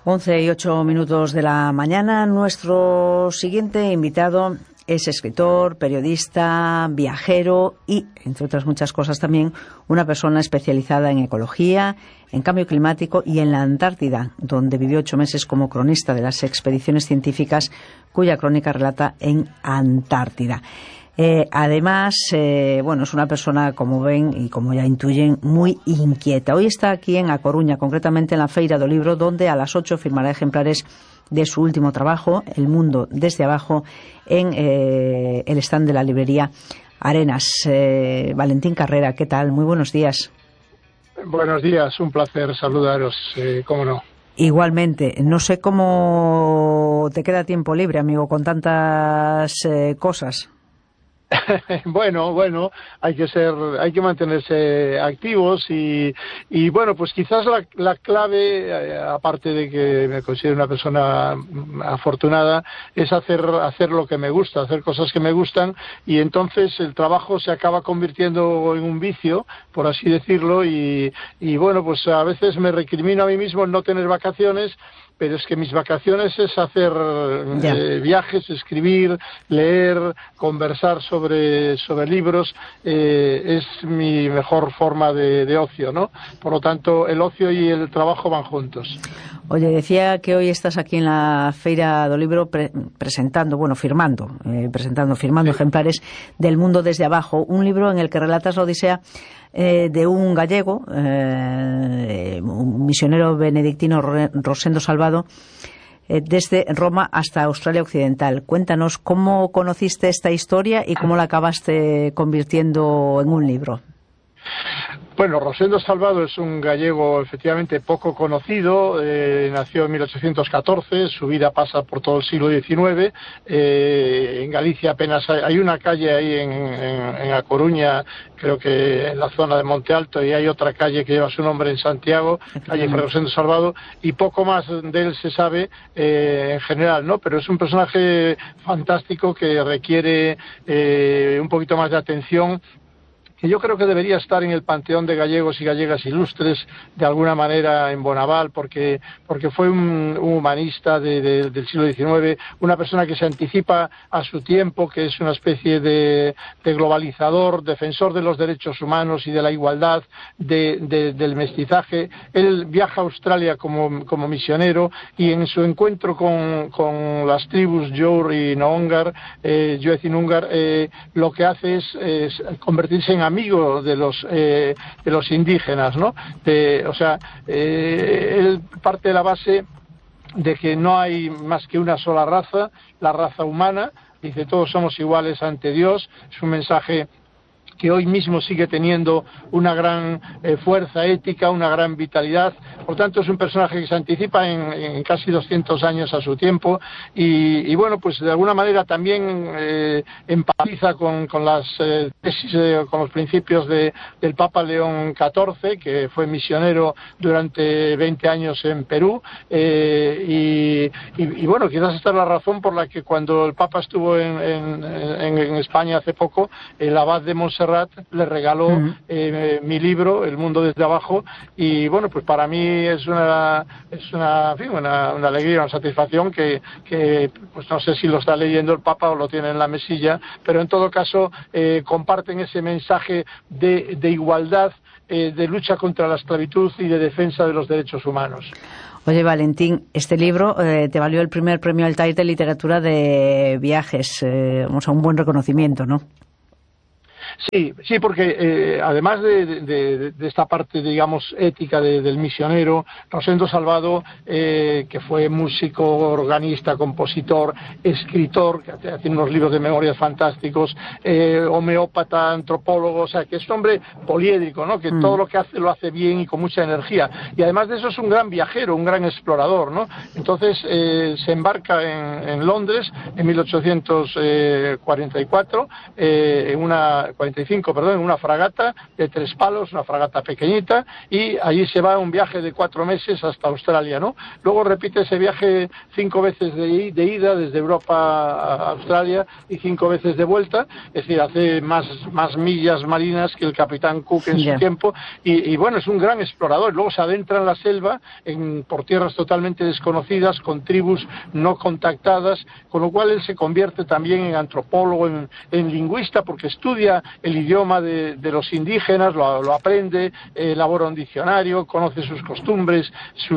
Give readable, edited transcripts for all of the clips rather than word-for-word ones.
11:08 de la mañana. Nuestro siguiente invitado es escritor, periodista, viajero y, entre otras muchas cosas también, una persona especializada en ecología, en cambio climático y en la Antártida, donde vivió 8 meses como cronista de las expediciones científicas, cuya crónica relata en Antártida. Además, es una persona, como ven y como ya intuyen, muy inquieta. Hoy está aquí en A Coruña, concretamente en la Feira do Libro, donde a las 8 firmará ejemplares de su último trabajo, El mundo desde abajo, en el stand de la librería Arenas. Valentín Carrera, ¿qué tal? Muy buenos días. Buenos días, un placer saludaros, cómo no. Igualmente, no sé cómo te queda tiempo libre, amigo, con tantas cosas. Bueno, hay que mantenerse activos y bueno, pues quizás la clave, aparte de que me considero una persona afortunada, es hacer lo que me gusta, hacer cosas que me gustan, y entonces el trabajo se acaba convirtiendo en un vicio, por así decirlo, y bueno, pues a veces me recrimino a mí mismo el no tener vacaciones. Pero es que mis vacaciones es hacer viajes, escribir, leer, conversar sobre libros. Es mi mejor forma de ocio, ¿no? Por lo tanto, el ocio y el trabajo van juntos. Oye, decía que hoy estás aquí en la Feira do Libro firmando sí, ejemplares del Mundo desde abajo, un libro en el que relatas la odisea de un gallego, un misionero benedictino, Rosendo Salvado, desde Roma hasta Australia Occidental. Cuéntanos cómo conociste esta historia y cómo la acabaste convirtiendo en un libro. Bueno, Rosendo Salvado es un gallego efectivamente poco conocido, nació en 1814, su vida pasa por todo el siglo XIX, en Galicia apenas hay una calle ahí en A Coruña, creo que en la zona de Monte Alto, y hay otra calle que lleva su nombre en Santiago, calle Rosendo Salvado, y poco más de él se sabe en general, ¿no? Pero es un personaje fantástico que requiere un poquito más de atención, que yo creo que debería estar en el panteón de gallegos y gallegas ilustres de alguna manera en Bonaval, porque fue un humanista del siglo XIX, una persona que se anticipa a su tiempo, que es una especie de globalizador, defensor de los derechos humanos y de la igualdad, del mestizaje. Él viaja a Australia como misionero, y en su encuentro con las tribus Jour y Noongar, Joecinungar, lo que hace es convertirse en amigo de los indígenas, ¿no? Él parte de la base de que no hay más que una sola raza, la raza humana. Dice, todos somos iguales ante Dios. Es un mensaje que hoy mismo sigue teniendo una gran fuerza ética, una gran vitalidad. Por tanto, es un personaje que se anticipa en casi 200 años a su tiempo, y bueno, pues de alguna manera también empatiza con las tesis, con los principios del Papa León XIV, que fue misionero durante 20 años en Perú, y bueno, quizás esta es la razón por la que cuando el Papa estuvo en España hace poco, el abad de Montserrat le regaló mi libro, El mundo desde abajo, y bueno, pues para mí es una alegría, una satisfacción que pues no sé si lo está leyendo el Papa o lo tiene en la mesilla, pero en todo caso comparten ese mensaje de igualdad, de lucha contra la esclavitud y de defensa de los derechos humanos. Oye, Valentín, este libro te valió el primer premio Altair de literatura de viajes, un buen reconocimiento, ¿no? Sí, porque además de esta parte, digamos, ética del misionero, Rosendo Salvado, que fue músico, organista, compositor, escritor, que tiene unos libros de memorias fantásticos, homeópata, antropólogo, o sea, que es un hombre poliédrico, ¿no? Que todo lo que hace lo hace bien y con mucha energía. Y además de eso es un gran viajero, un gran explorador, ¿no? Entonces se embarca en Londres en 1844, 45, perdón, en una fragata de 3 palos, una fragata pequeñita, y allí se va a un viaje de 4 meses hasta Australia, ¿no? Luego repite ese viaje 5 veces de ida desde Europa a Australia y 5 veces de vuelta, es decir, hace más millas marinas que el capitán Cook en su tiempo, y bueno, es un gran explorador. Luego se adentra en la selva, por tierras totalmente desconocidas, con tribus no contactadas, con lo cual él se convierte también en antropólogo, en lingüista, porque estudia el idioma de los indígenas, lo aprende, elabora un diccionario, conoce sus costumbres,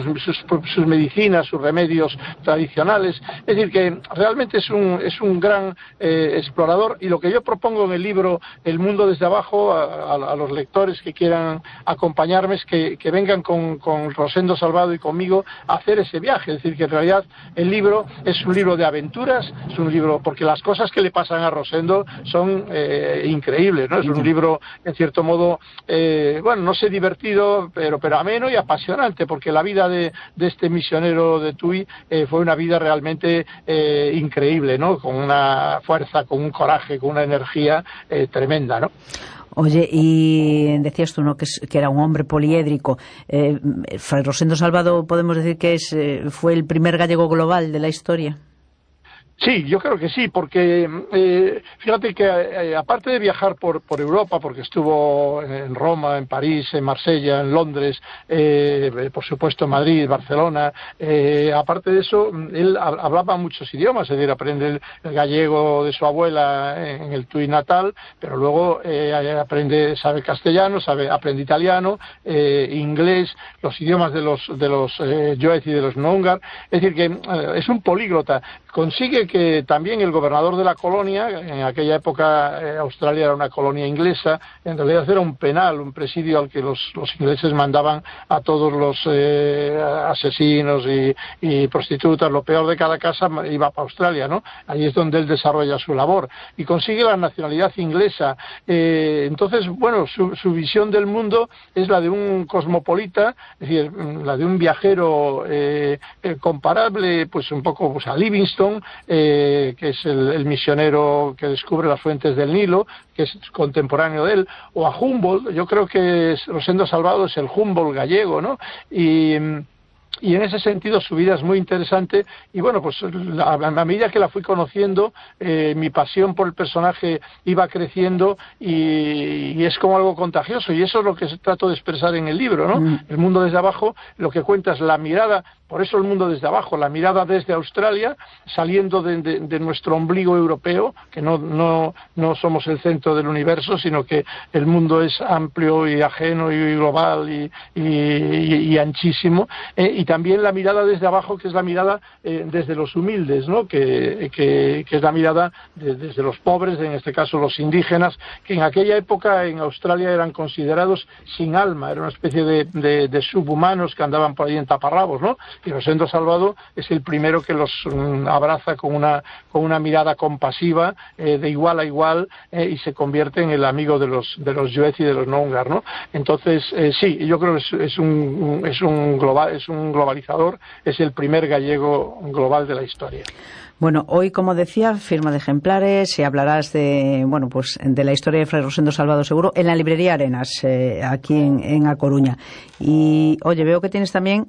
sus medicinas, sus remedios tradicionales. Es decir, que realmente es un gran explorador, y lo que yo propongo en el libro El mundo desde abajo a los lectores que quieran acompañarme es que vengan con Rosendo Salvado y conmigo a hacer ese viaje. Es decir, que en realidad el libro es un libro de aventuras, es un libro porque las cosas que le pasan a Rosendo son increíbles, ¿no? Es un libro, en cierto modo, bueno, no sé, divertido, pero ameno y apasionante, porque la vida de este misionero de Tui fue una vida realmente increíble, ¿no? Con una fuerza, con un coraje, con una energía tremenda, ¿no? Oye, y decías tú, ¿no?, que era un hombre poliédrico. Fray Rosendo Salvado, podemos decir que fue el primer gallego global de la historia. Sí, yo creo que sí, porque fíjate que aparte de viajar por Europa, porque estuvo en Roma, en París, en Marsella, en Londres, por supuesto en Madrid, Barcelona, aparte de eso, él hablaba muchos idiomas, es decir, aprende el gallego de su abuela en el Tui natal, pero luego sabe castellano, aprende italiano, inglés, los idiomas de los Yoez y de los Noongar, es decir, que es un políglota. Consigue que también el gobernador de la colonia, en aquella época Australia era una colonia inglesa, en realidad era un penal, un presidio al que los ingleses mandaban a todos los asesinos y prostitutas, lo peor de cada casa iba para Australia, ¿no? Ahí es donde él desarrolla su labor y consigue la nacionalidad inglesa. Entonces, bueno, su visión del mundo es la de un cosmopolita, es decir, la de un viajero comparable, pues un poco a Livingstone, que es el misionero que descubre las fuentes del Nilo, que es contemporáneo de él, o a Humboldt. Yo creo que Rosendo Salvado es el Humboldt gallego, ¿no? Y en ese sentido su vida es muy interesante, y bueno, pues a medida que la fui conociendo, mi pasión por el personaje iba creciendo, y es como algo contagioso, y eso es lo que trato de expresar en el libro, ¿no? El mundo desde abajo, lo que cuenta es la mirada, por eso el mundo desde abajo, la mirada desde Australia, saliendo de nuestro ombligo europeo, que no somos el centro del universo, sino que el mundo es amplio y ajeno y global y anchísimo, y también la mirada desde abajo, que es la mirada desde los humildes, ¿no? Que es la mirada desde los pobres, en este caso los indígenas, que en aquella época en Australia eran considerados sin alma, era una especie de subhumanos que andaban por ahí en taparrabos, ¿no? Y Rosendo Salvado es el primero que los abraza con una mirada compasiva, de igual a igual, y se convierte en el amigo de los Yoez y de los Noongar, ¿no? Entonces, sí, yo creo que es un globalizador, es el primer gallego global de la historia. Bueno, hoy, como decía, firma de ejemplares, y hablarás de la historia de Fray Rosendo Salvado, seguro, en la librería Arenas, aquí en A Coruña. Y, oye, veo que tienes también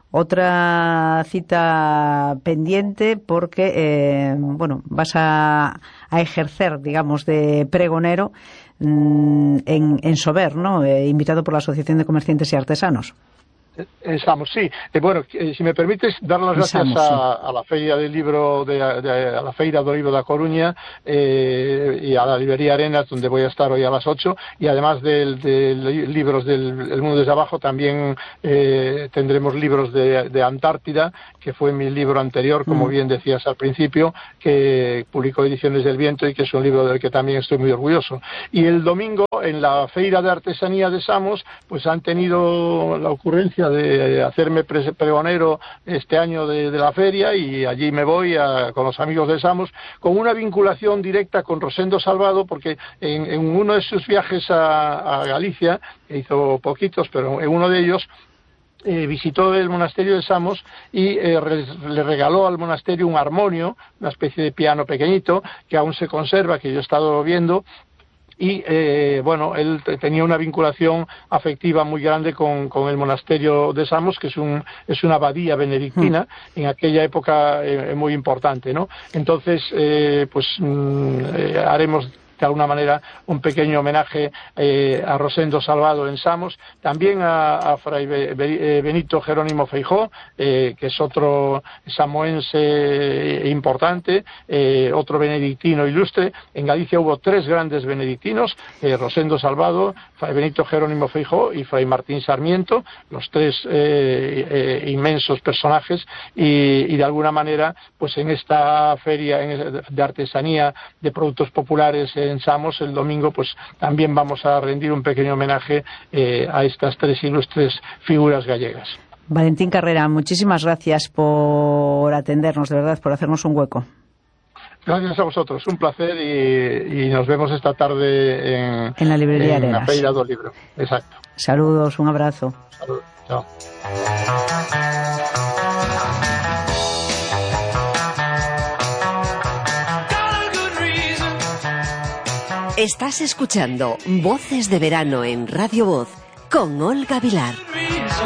otra cita pendiente, porque vas a ejercer, digamos, de pregonero en Sober, ¿no? Invitado por la Asociación de Comerciantes y Artesanos. Samos, sí. Bueno, si me permites dar las gracias a la Feira del Libro a la Feira do Libro da Coruña, y a la librería Arenas, donde voy a estar hoy a las 8, y además de libros del El mundo desde abajo, también tendremos libros de Antártida, que fue mi libro anterior, como bien decías al principio, que publicó Ediciones del Viento, y que es un libro del que también estoy muy orgulloso. Y el domingo, en la Feira de Artesanía de Samos, pues han tenido la ocurrencia de hacerme pregonero este año de la feria, y allí me voy con los amigos de Samos, con una vinculación directa con Rosendo Salvado, porque en uno de sus viajes a Galicia, que hizo poquitos, pero en uno de ellos visitó el monasterio de Samos y le regaló al monasterio un armonio, una especie de piano pequeñito que aún se conserva, que yo he estado viendo, y bueno, él tenía una vinculación afectiva muy grande con el monasterio de Samos, que es una abadía benedictina en aquella época muy importante, ¿no? Entonces, haremos de alguna manera un pequeño homenaje a Rosendo Salvado en Samos, también a Fray Benito Jerónimo Feijó, que es otro samoense importante, otro benedictino ilustre. En Galicia hubo 3 grandes benedictinos, Rosendo Salvado, Fray Benito Jerónimo Feijó y Fray Martín Sarmiento, los 3 inmensos personajes, y de alguna manera, pues en esta feria de artesanía de productos populares en Samos, el domingo, pues también vamos a rendir un pequeño homenaje a estas 3 ilustres figuras gallegas. Valentín Carrera, muchísimas gracias por atendernos, de verdad, por hacernos un hueco. Gracias a vosotros, un placer, y nos vemos esta tarde en la librería en Arenas. la Feira do Libro. Exacto. Saludos, un abrazo. Saludos, chao. Estás escuchando Voces de Verano en Radio Voz con Olga Vilar.